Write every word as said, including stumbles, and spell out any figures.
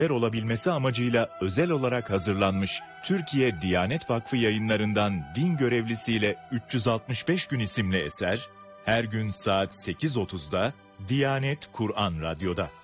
olabilmesi amacıyla özel olarak hazırlanmış Türkiye Diyanet Vakfı Yayınlarından Din Görevlisiyle üç yüz altmış beş gün isimli eser, her gün saat sekiz otuzda Diyanet Kur'an Radyo'da.